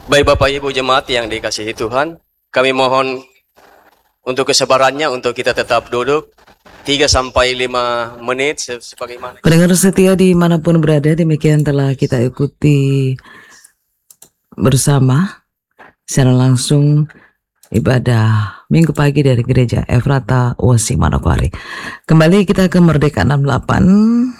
Baik Bapak Ibu jemaat yang dikasihi Tuhan, kami mohon untuk kesabarannya untuk kita tetap duduk 3-5 menit sebagaimana. Pendengar setia dimanapun berada, demikian telah kita ikuti bersama secara langsung ibadah Minggu pagi dari Gereja Efrata Osi Manokwari. Kembali kita ke Merdeka 68